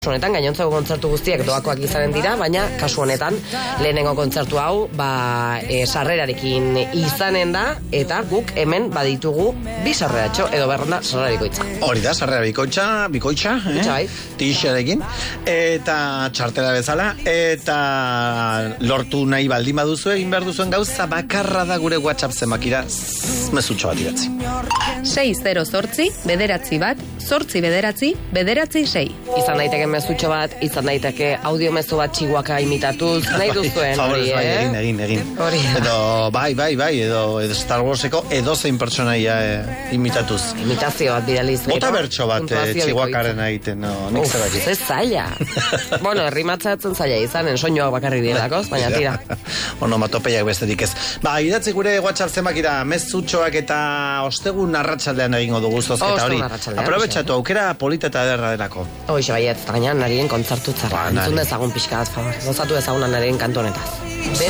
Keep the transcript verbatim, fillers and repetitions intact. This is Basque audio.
Honetan gainontzeko kontzertu guztiak doakoak izanen dira, baina kasu honetan lehenengo kontzertu hau ba e, sarrerarekin izanen da, eta guk hemen baditugu bi sarreratxo edo berranda sarrera bikoitza. Hori da, sarrera bikoitza, bikoitza, eh? Bai. Tixerekin, eta txartela bezala, eta lortu nahi baldin baduzu egin behar duzuen gauza bakarra da gure WhatsApp zenbakira mezutxo bat idatzi. sei zero zortzi, bederatzi bat, zortzi bederatzi, bederatzi sei. Izan daiteke mezutxo bat, izan daiteke audio mezu bat txiguaka imitatuz, nahi duzuen hori, bai, eh? egin, egin, egin. Hori. Edo, bai, bai, bai, edo, edo Star Warseko edozein pertsonaia eh, imitatuz. Imitazio bat bidaliz. Bota bertxo bat eh, txiguakaren egiten, no, nik zer dakit. Ez zaila. Bueno, errimatzatzen zaila izanen, soinuak bakarrik direlakoz, baina tira. Onomatopeiak besterik ez. Ba, idatzi gure WhatsApp zenbakira mezutxoak eta ostegun arratsaldean egingo dugu zozketa hori. Aprobetxatu, aukera polita eta ederra delako. Hoxe, baiet, gaina narien kontzertu txarra. Ba, Entzun dezagun pixka bat, favor. Gozatu dezagun narien kantu honetaz.